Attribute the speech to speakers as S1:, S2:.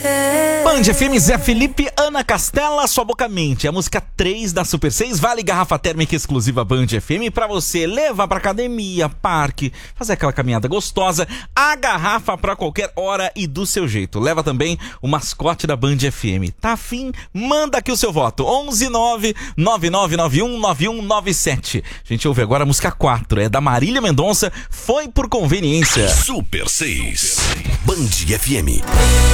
S1: Band FM, Zé Felipe, Ana Castela, Sua Boca Mente. A música 3 da Super 6 vale garrafa térmica exclusiva Band FM pra você levar pra academia, parque, fazer aquela caminhada gostosa. A garrafa pra qualquer hora e do seu jeito. Leva também o mascote da Band FM. Tá afim? Manda aqui o seu voto. 11999919197. A gente ouve agora a música 4. É da Marília Mendonça. Foi por conveniência.
S2: Super 6. Band FM.